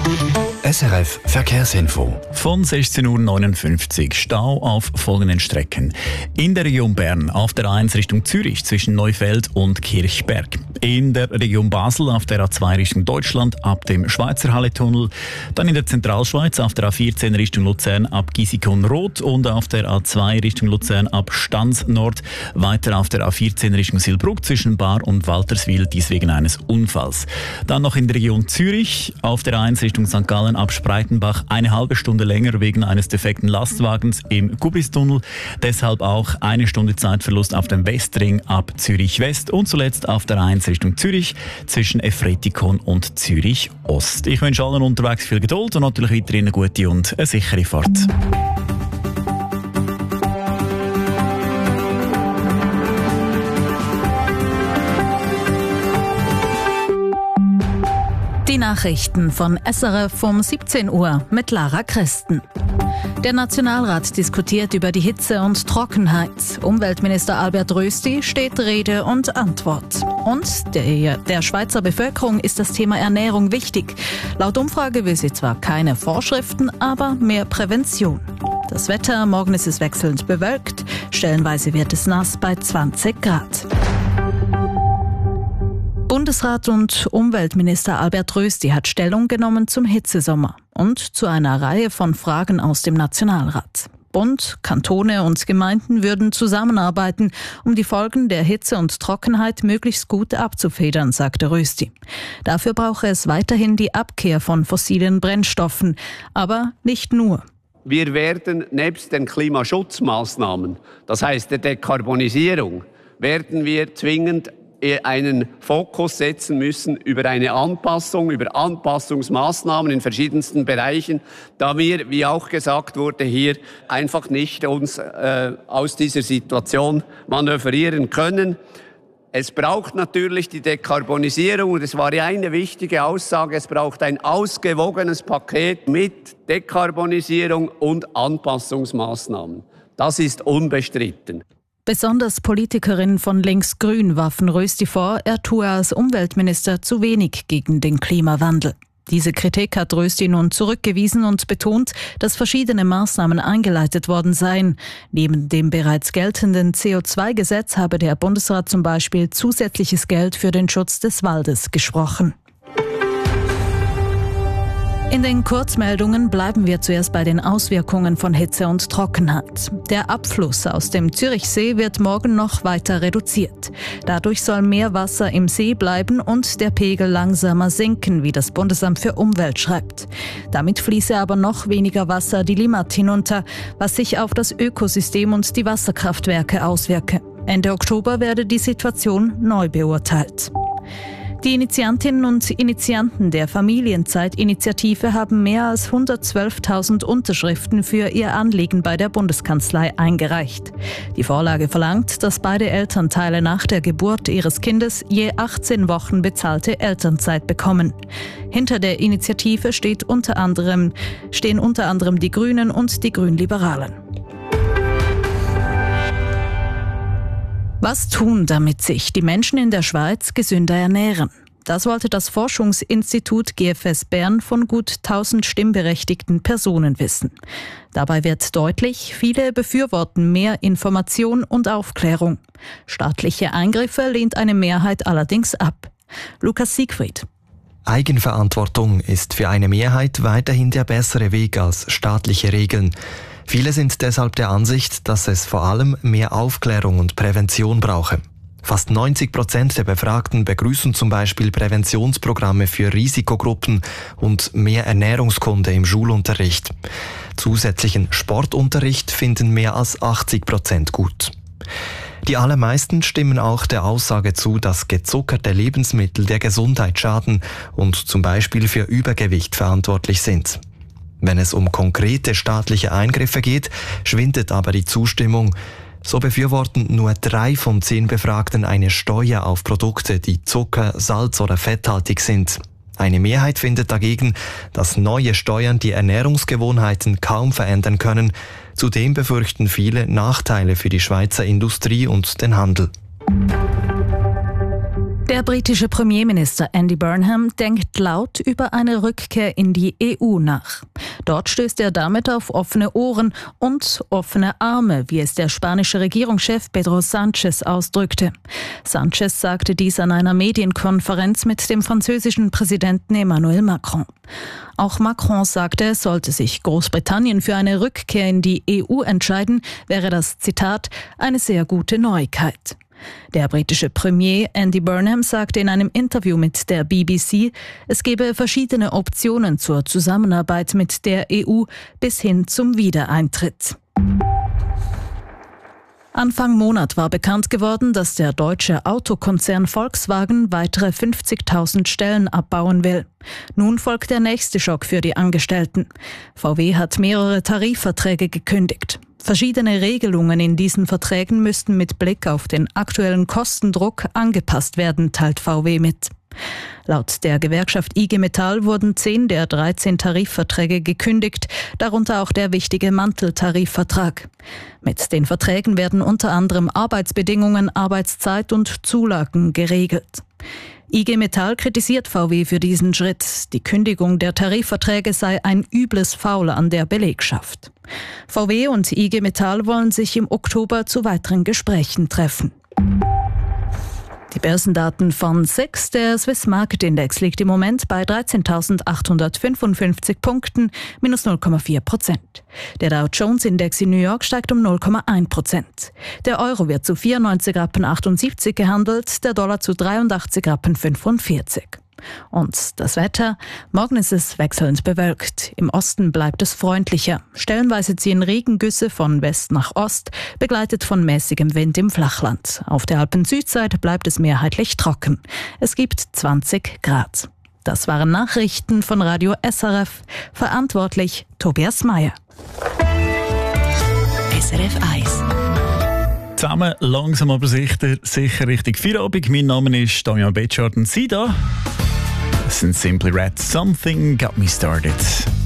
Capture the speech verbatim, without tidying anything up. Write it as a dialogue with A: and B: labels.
A: S R F Verkehrsinfo.
B: Von sechzehn Uhr neunundfünfzig Stau auf folgenden Strecken. In der Region Bern auf der A eins Richtung Zürich zwischen Neufeld und Kirchberg. In der Region Basel auf der A zwei Richtung Deutschland ab dem Schweizerhalle-Tunnel. Dann in der Zentralschweiz auf der A vierzehn Richtung Luzern ab Gisikon-Rot und auf der A zwei Richtung Luzern ab Stanz Nord. Weiter auf der A vierzehn Richtung Silbruck zwischen Bar und Walterswil, dies wegen eines Unfalls. Dann noch in der Region Zürich auf der A eins Richtung Sankt Gallen ab Spreitenbach eine halbe Stunde länger wegen eines defekten Lastwagens im Gubristunnel. Deshalb auch eine Stunde Zeitverlust auf dem Westring ab Zürich West und zuletzt auf der A eins Richtung Zürich zwischen Efretikon und Zürich Ost. Ich wünsche allen unterwegs viel Geduld und natürlich weiterhin eine gute und eine sichere Fahrt.
C: Die Nachrichten von S R F um siebzehn Uhr mit Lara Christen. Der Nationalrat diskutiert über die Hitze und Trockenheit. Umweltminister Albert Rösti steht Rede und Antwort. Und der, der Schweizer Bevölkerung ist das Thema Ernährung wichtig. Laut Umfrage will sie zwar keine Vorschriften, aber mehr Prävention. Das Wetter, morgen ist es wechselnd bewölkt, stellenweise wird es nass bei zwanzig Grad. Bundesrat und Umweltminister Albert Rösti hat Stellung genommen zum Hitzesommer und zu einer Reihe von Fragen aus dem Nationalrat. Bund, Kantone und Gemeinden würden zusammenarbeiten, um die Folgen der Hitze und Trockenheit möglichst gut abzufedern, sagte Rösti. Dafür brauche es weiterhin die Abkehr von fossilen Brennstoffen, aber nicht nur.
D: Wir werden nebst den Klimaschutzmaßnahmen, das heißt der Dekarbonisierung, werden wir zwingend einen Fokus setzen müssen über eine Anpassung, über Anpassungsmaßnahmen in verschiedensten Bereichen, da wir, wie auch gesagt wurde, hier einfach nicht uns äh, aus dieser Situation manövrieren können. Es braucht natürlich die Dekarbonisierung und es war ja eine wichtige Aussage, es braucht ein ausgewogenes Paket mit Dekarbonisierung und Anpassungsmaßnahmen. Das ist unbestritten.
C: Besonders Politikerinnen von Links-Grün warfen Rösti vor, er tue als Umweltminister zu wenig gegen den Klimawandel. Diese Kritik hat Rösti nun zurückgewiesen und betont, dass verschiedene Maßnahmen eingeleitet worden seien. Neben dem bereits geltenden C O zwei Gesetz habe der Bundesrat zum Beispiel zusätzliches Geld für den Schutz des Waldes gesprochen. In den Kurzmeldungen bleiben wir zuerst bei den Auswirkungen von Hitze und Trockenheit. Der Abfluss aus dem Zürichsee wird morgen noch weiter reduziert. Dadurch soll mehr Wasser im See bleiben und der Pegel langsamer sinken, wie das Bundesamt für Umwelt schreibt. Damit fließe aber noch weniger Wasser die Limmat hinunter, was sich auf das Ökosystem und die Wasserkraftwerke auswirke. Ende Oktober werde die Situation neu beurteilt. Die Initiantinnen und Initianten der Familienzeit-Initiative haben mehr als hundertzwölftausend Unterschriften für ihr Anliegen bei der Bundeskanzlei eingereicht. Die Vorlage verlangt, dass beide Elternteile nach der Geburt ihres Kindes je achtzehn Wochen bezahlte Elternzeit bekommen. Hinter der Initiative steht unter anderem, stehen unter anderem die Grünen und die Grünliberalen. Was tun, damit sich die Menschen in der Schweiz gesünder ernähren? Das wollte das Forschungsinstitut G F S Bern von gut tausend stimmberechtigten Personen wissen. Dabei wird deutlich, viele befürworten mehr Information und Aufklärung. Staatliche Eingriffe lehnt eine Mehrheit allerdings ab. Lukas Siegfried.
E: Eigenverantwortung ist für eine Mehrheit weiterhin der bessere Weg als staatliche Regeln. Viele sind deshalb der Ansicht, dass es vor allem mehr Aufklärung und Prävention brauche. Fast neunzig Prozent der Befragten begrüßen zum Beispiel Präventionsprogramme für Risikogruppen und mehr Ernährungskunde im Schulunterricht. Zusätzlichen Sportunterricht finden mehr als achtzig Prozent gut. Die allermeisten stimmen auch der Aussage zu, dass gezuckerte Lebensmittel der Gesundheit schaden und zum Beispiel für Übergewicht verantwortlich sind. Wenn es um konkrete staatliche Eingriffe geht, schwindet aber die Zustimmung. So befürworten nur drei von zehn Befragten eine Steuer auf Produkte, die Zucker, Salz oder fetthaltig sind. Eine Mehrheit findet dagegen, dass neue Steuern die Ernährungsgewohnheiten kaum verändern können. Zudem befürchten viele Nachteile für die Schweizer Industrie und den Handel.
C: Der Der britische Premierminister Andy Burnham denkt laut über eine Rückkehr in die E U nach. Dort stößt er damit auf offene Ohren und offene Arme, wie es der spanische Regierungschef Pedro Sánchez ausdrückte. Sánchez sagte dies an einer Medienkonferenz mit dem französischen Präsidenten Emmanuel Macron. Auch Macron sagte, sollte sich Großbritannien für eine Rückkehr in die E U entscheiden, wäre das, Zitat, eine sehr gute Neuigkeit. Der britische Premier Andy Burnham sagte in einem Interview mit der B B C, es gebe verschiedene Optionen zur Zusammenarbeit mit der E U bis hin zum Wiedereintritt. Anfang Monat war bekannt geworden, dass der deutsche Autokonzern Volkswagen weitere fünfzigtausend Stellen abbauen will. Nun folgt der nächste Schock für die Angestellten. V W hat mehrere Tarifverträge gekündigt. Verschiedene Regelungen in diesen Verträgen müssten mit Blick auf den aktuellen Kostendruck angepasst werden, teilt V W mit. Laut der Gewerkschaft I G Metall wurden zehn der dreizehn Tarifverträge gekündigt, darunter auch der wichtige Manteltarifvertrag. Mit den Verträgen werden unter anderem Arbeitsbedingungen, Arbeitszeit und Zulagen geregelt. I G Metall kritisiert V W für diesen Schritt. Die Kündigung der Tarifverträge sei ein übles Faul an der Belegschaft. V W und I G Metall wollen sich im Oktober zu weiteren Gesprächen treffen. Die Börsendaten von S I X, der Swiss Market Index, liegt im Moment bei dreizehntausendachthundertfünfundfünfzig Punkten, minus null Komma vier Prozent. Der Dow Jones Index in New York steigt um null Komma eins Prozent. Der Euro wird zu vierundneunzig Rappen achtundsiebzig gehandelt, der Dollar zu dreiundachtzig Rappen fünfundvierzig. Und das Wetter? Morgen ist es wechselnd bewölkt. Im Osten bleibt es freundlicher. Stellenweise ziehen Regengüsse von West nach Ost, begleitet von mäßigem Wind im Flachland. Auf der Alpen-Südseite bleibt es mehrheitlich trocken. Es gibt zwanzig Grad. Das waren Nachrichten von Radio S R F. Verantwortlich Tobias Meyer.
F: S R F eins.
B: Zusammen langsam aber sicher, sicher Richtung Feierabend. Mein Name ist Damian Betschart und Sie da. Das sind Simply Red. Something got me started.